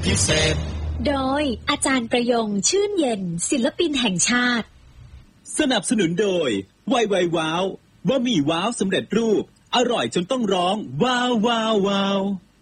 พิเศษโดยอาจารย์ประยงชื่นเย็นศิลปินแห่งชาติสนับสนุนโดยไวว้าวบะหมี่ว้าวสำเร็จรูปอร่อยจนต้องร้องว้าวว้าวว้าว